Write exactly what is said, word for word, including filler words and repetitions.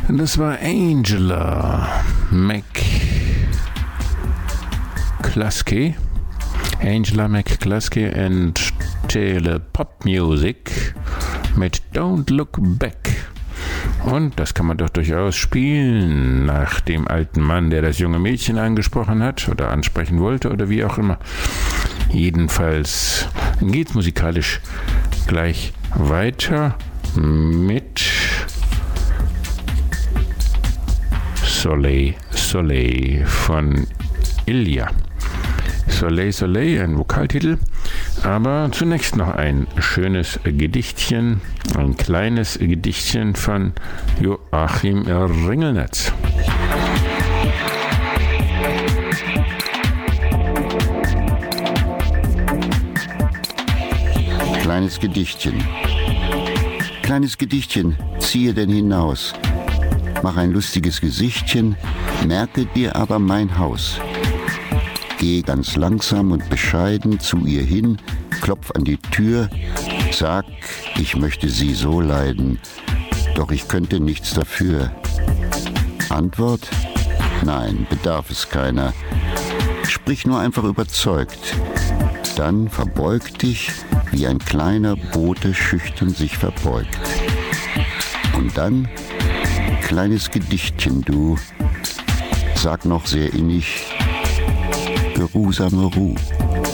Das war Angela McCluskey. Angela McCluskey and Tele Pop Music mit Don't Look Back. Und das kann man doch durchaus spielen nach dem alten Mann, der das junge Mädchen angesprochen hat oder ansprechen wollte oder wie auch immer. Jedenfalls geht's musikalisch gleich weiter mit Soleil, Soleil von Ilja. Soleil, Soleil, ein Vokaltitel. Aber zunächst noch ein schönes Gedichtchen, ein kleines Gedichtchen von Joachim Ringelnatz. Kleines Gedichtchen. Kleines Gedichtchen, ziehe denn hinaus. Mach ein lustiges Gesichtchen, merke dir aber mein Haus. Geh ganz langsam und bescheiden zu ihr hin, klopf an die Tür, sag, ich möchte sie so leiden, doch ich könnte nichts dafür. Antwort? Nein, bedarf es keiner. Sprich nur einfach überzeugt. Dann verbeug dich, wie ein kleiner Bote schüchtern sich verbeugt. Und dann, kleines Gedichtchen, du, sag noch sehr innig, geruhsame Ruh.